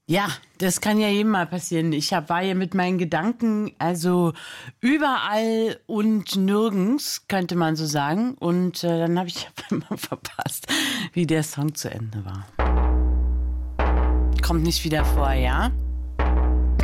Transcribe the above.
Ja, das kann ja jedem mal passieren. War ja mit meinen Gedanken also überall und nirgends, könnte man so sagen. Und dann habe ich immer verpasst, wie der Song zu Ende war. Kommt nicht wieder vor, ja?